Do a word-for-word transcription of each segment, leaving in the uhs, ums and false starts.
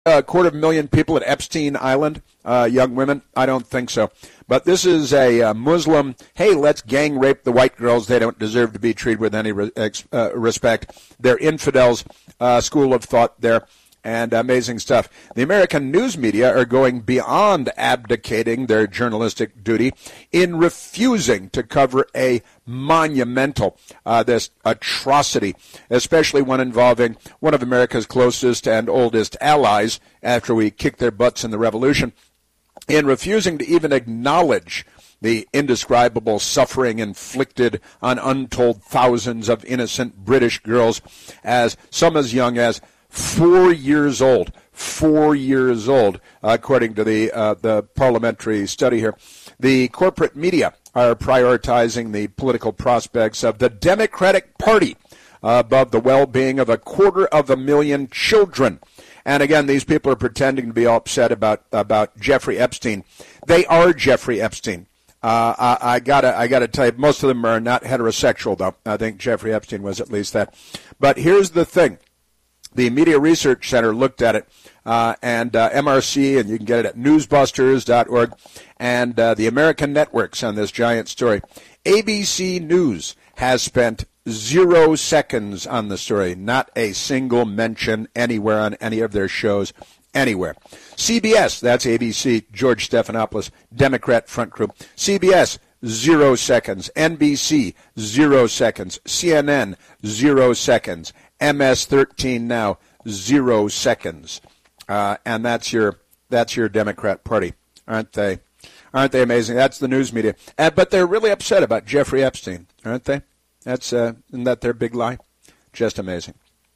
a quarter of a million people at Epstein Island, uh, young women? I don't think so. But this is a uh, Muslim, hey, let's gang rape the white girls. They don't deserve to be treated with any re- ex- uh, respect. They're infidels, uh, school of thought there. And amazing stuff. The American news media are going beyond abdicating their journalistic duty in refusing to cover a monumental, uh, this atrocity, especially one involving one of America's closest and oldest allies after we kicked their butts in the revolution, in refusing to even acknowledge the indescribable suffering inflicted on untold thousands of innocent British girls, as some as young as Four years old, four years old, according to the uh, the parliamentary study here. The corporate media are prioritizing the political prospects of the Democratic Party uh, above the well-being of a quarter of a million children. And again, these people are pretending to be all upset about about Jeffrey Epstein. They are Jeffrey Epstein. Uh, I, I gotta I gotta tell you, most of them are not heterosexual, though. I think Jeffrey Epstein was at least that. But here's the thing. The Media Research Center looked at it, uh, and uh, M R C, and you can get it at newsbusters dot org, and uh, the American networks on this giant story. A B C News has spent zero seconds on the story, not a single mention anywhere on any of their shows, anywhere. C B S, that's A B C, George Stephanopoulos, Democrat front group. C B S, zero seconds. N B C, zero seconds. C N N, zero seconds. M S thirteen now, zero seconds, uh, and that's your that's your Democrat Party, aren't they? Aren't they amazing? That's the news media, uh, but they're really upset about Jeffrey Epstein, aren't they? That's uh, isn't that their big lie? Just amazing.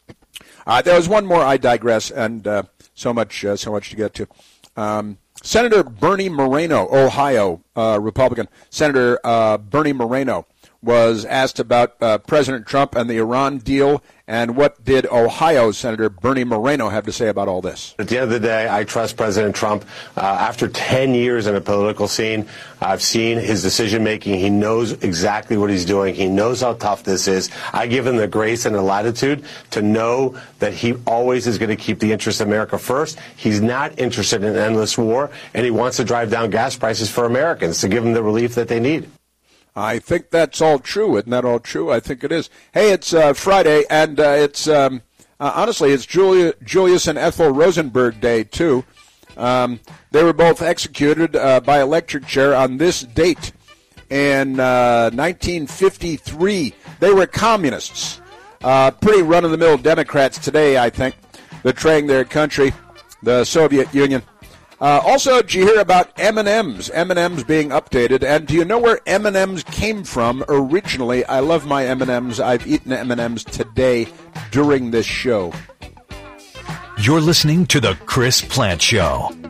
Uh, there was one more. I digress, and uh, so much uh, so much to get to. Um, Senator Bernie Moreno, Ohio uh, Republican Senator uh, Bernie Moreno, was asked about uh, President Trump and the Iran deal, and what did Ohio Senator Bernie Moreno have to say about all this? At the end of the day, I trust President Trump. Uh, after ten years in the political scene, I've seen his decision-making. He knows exactly what he's doing. He knows how tough this is. I give him the grace and the latitude to know that he always is going to keep the interests of America first. He's not interested in endless war, and he wants to drive down gas prices for Americans to give them the relief that they need. I think that's all true. Isn't that all true? I think it is. Hey, it's uh, Friday, and uh, it's, um, uh, honestly, it's Julia, Julius and Ethel Rosenberg Day, too. Um, they were both executed uh, by electric chair on this date in uh, nineteen fifty-three. They were communists, uh, pretty run-of-the-mill Democrats today, I think, betraying their country, the Soviet Union. Uh, also, did you hear about M and M's? M and M's being updated. And do you know where M and M's came from originally? I love my M and M's. I've eaten M and M's today during this show. You're listening to The Chris Plante Show.